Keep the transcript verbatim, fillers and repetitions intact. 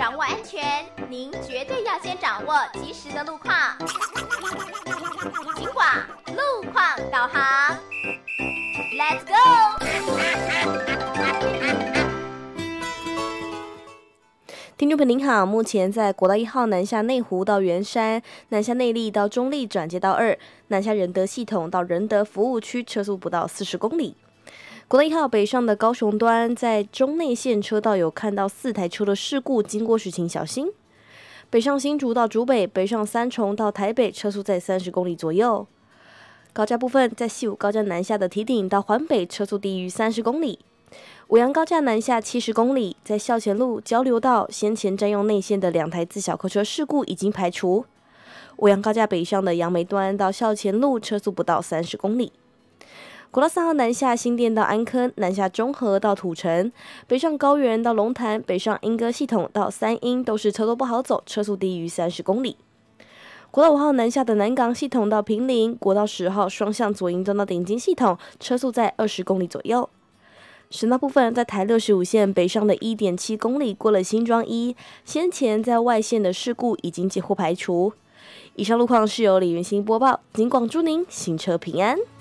掌握安全，您绝对要先掌握及时的路况。警广路况导航 ，Let's go！ 听众朋友您好，目前在国道一号南下内湖到圆山、南下内壢到中壢转接道二、南下仁德系统到仁德服务区车速不到四十公里。国道一号北上的高雄端，在中内线车道有看到四台车的事故，经过时请小心。北上新竹到竹北，北上三重到台北，车速在三十公里左右。高架部分，在西武高架南下的堤顶到环北，车速低于三十公里。五杨高架南下七十公里，在校前路交流道先前占用内线的两台自小客车事故已经排除。五杨高架北上的杨梅端到校前路，车速不到三十公里。国道三号南下新店到安坑，南下中和到土城，北上高原到龙潭，北上莺歌系统到三鹰都是车多不好走，车速低于三十公里。国道五号南下的南港系统到坪林，国道十号双向左营端到顶金系统，车速在二十公里左右。省道部分，在台六十五线北上的 一点七公里过了新庄一，先前在外线的事故已经几乎排除。以上路况是由李云兴播报，警广祝您行车平安。